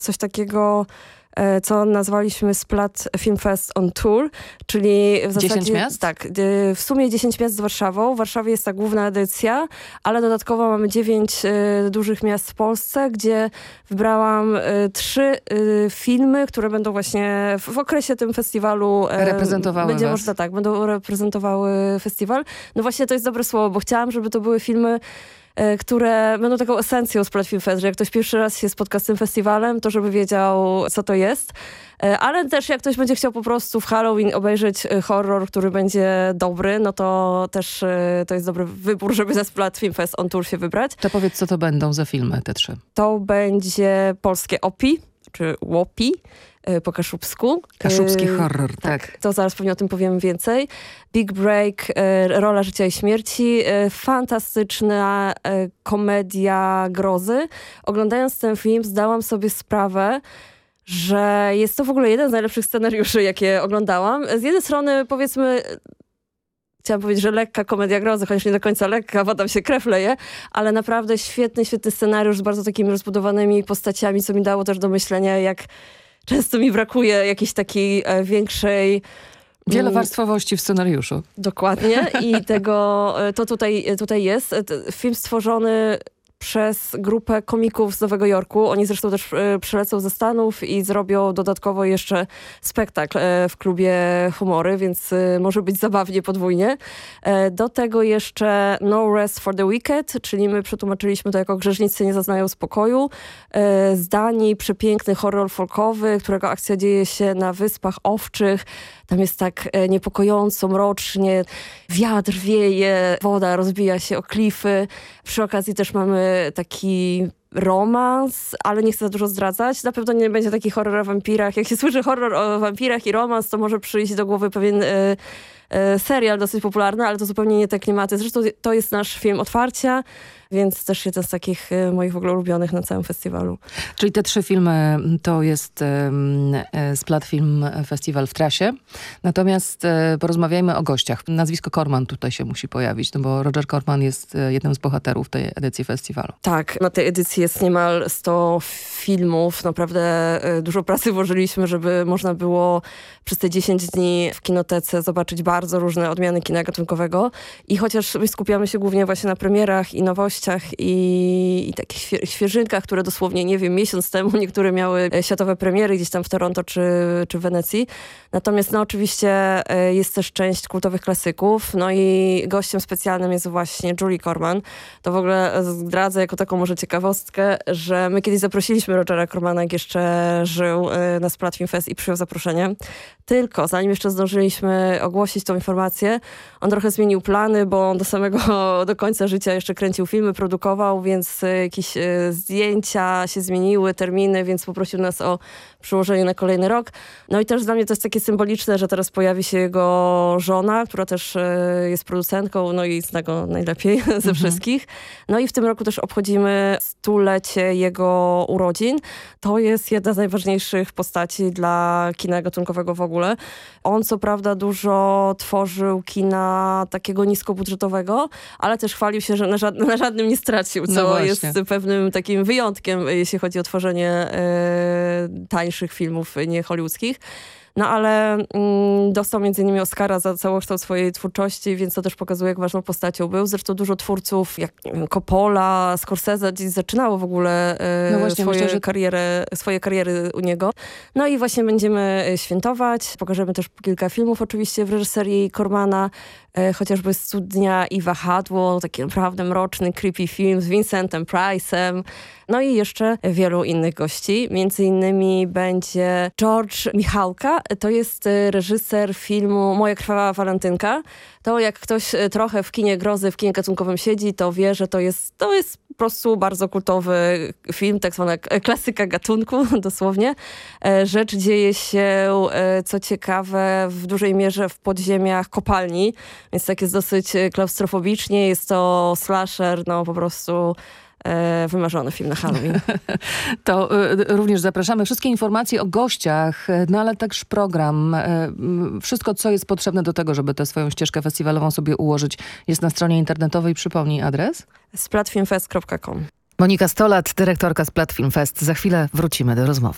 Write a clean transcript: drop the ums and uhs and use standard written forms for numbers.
coś takiego, co nazwaliśmy Splat Film Fest on Tour, czyli w zasadzie... 10 miast? Tak, w sumie 10 miast z Warszawą. W Warszawie jest ta główna edycja, ale dodatkowo mamy 9 dużych miast w Polsce, gdzie wybrałam 3 filmy, które będą właśnie w okresie tym festiwalu... reprezentowały was. Można tak, będą reprezentowały festiwal. No właśnie to jest dobre słowo, bo chciałam, żeby to były filmy, które będą taką esencją Splat Film Fest, że jak ktoś pierwszy raz się spotka z tym festiwalem, to żeby wiedział, co to jest. Ale też jak ktoś będzie chciał po prostu w Halloween obejrzeć horror, który będzie dobry, no to też to jest dobry wybór, żeby na Splat Film Fest on Tour się wybrać. To powiedz, co to będą za filmy, te 3. To będzie polskie OPI, czy WOPI, po kaszubsku. Kaszubski horror, tak. To zaraz pewnie o tym powiem więcej. Big Break, Rola życia i śmierci. Fantastyczna komedia grozy. Oglądając ten film zdałam sobie sprawę, że jest to w ogóle jeden z najlepszych scenariuszy, jakie oglądałam. Z jednej strony powiedzmy... Chciałam powiedzieć, że lekka komedia grozy, chociaż nie do końca lekka, bo tam się krew leje, ale naprawdę świetny scenariusz z bardzo takimi rozbudowanymi postaciami, co mi dało też do myślenia, jak często mi brakuje jakiejś takiej większej... Wielowarstwowości w scenariuszu. Dokładnie i tego to tutaj jest. Film stworzony przez grupę komików z Nowego Jorku. Oni zresztą też przylecą ze Stanów i zrobią dodatkowo jeszcze spektakl w klubie humory, więc może być zabawnie podwójnie. Do tego jeszcze No Rest for the Wicked, czyli my przetłumaczyliśmy to jako Grzesznicy nie zaznają spokoju. Z Danii przepiękny horror folkowy, którego akcja dzieje się na Wyspach Owczych. Tam jest tak niepokojąco, mrocznie, wiatr wieje, woda rozbija się o klify. Przy okazji też mamy taki romans, ale nie chcę za dużo zdradzać. Na pewno nie będzie taki horror o wampirach. Jak się słyszy horror o wampirach i romans, to może przyjść do głowy pewien serial dosyć popularny, ale to zupełnie nie te klimaty. Zresztą to jest nasz film otwarcia, więc też jeden z takich moich w ogóle ulubionych na całym festiwalu. Czyli te 3 filmy to jest Splat Film Festival w trasie. Natomiast porozmawiajmy o gościach. Nazwisko Corman tutaj się musi pojawić, no bo Roger Corman jest jednym z bohaterów tej edycji festiwalu. Tak, na tej edycji jest niemal 100 filmów. Naprawdę dużo pracy włożyliśmy, żeby można było przez te 10 dni w kinotece zobaczyć bardzo różne odmiany kina gatunkowego. I chociaż my skupiamy się głównie właśnie na premierach i nowościach i takich świeżynkach, które dosłownie, nie wiem, miesiąc temu niektóre miały światowe premiery gdzieś tam w Toronto czy w Wenecji. Natomiast no oczywiście jest też część kultowych klasyków. No i gościem specjalnym jest właśnie Julie Corman. To w ogóle zdradzę jako taką może ciekawostkę, że my kiedyś zaprosiliśmy Rogera Cormana, jak jeszcze żył, na Splat Film Fest i przyjął zaproszenie. Tylko zanim jeszcze zdążyliśmy ogłosić tą informację, on trochę zmienił plany, bo on do końca życia jeszcze kręcił filmy, produkował, więc jakieś zdjęcia się zmieniły, terminy, więc poprosił nas o przełożenie na kolejny rok. No i też dla mnie to jest takie symboliczne, że teraz pojawi się jego żona, która też jest producentką, no i zna go najlepiej ze wszystkich. No i w tym roku też obchodzimy 100-lecie jego urodzin. To jest jedna z najważniejszych postaci dla kina gatunkowego w ogóle. On co prawda dużo tworzył kina takiego niskobudżetowego, ale też chwalił się, że na żadnym nie stracił, co jest pewnym takim wyjątkiem, jeśli chodzi o tworzenie tańszych filmów nie hollywoodzkich. No ale dostał między innymi Oscara za całokształt swojej twórczości, więc to też pokazuje, jak ważną postacią był. Zresztą dużo twórców, jak Coppola, Scorsese, gdzieś zaczynało w ogóle swoje kariery u niego. No i właśnie będziemy świętować. Pokażemy też kilka filmów oczywiście w reżyserii Cormana. Chociażby Studnia i wahadło, taki naprawdę mroczny, creepy film z Vincentem Price'em. No i jeszcze wielu innych gości. Między innymi będzie George Michalka. To jest reżyser filmu Moja krwawa walentynka. To jak ktoś trochę w kinie grozy, w kinie gatunkowym siedzi, to wie, że to jest po prostu bardzo kultowy film, tak zwana klasyka gatunku, dosłownie. Rzecz dzieje się, co ciekawe, w dużej mierze w podziemiach kopalni, więc tak jest dosyć klaustrofobicznie. Jest to slasher, no po prostu wymarzony film na Halloween. To również zapraszamy. Wszystkie informacje o gościach, no ale też program, wszystko, co jest potrzebne do tego, żeby tę swoją ścieżkę festiwalową sobie ułożyć, jest na stronie internetowej. Przypomnij adres. splatfilmfest.com. Monika Stolat, dyrektorka Splat Film Fest. Za chwilę wrócimy do rozmowy.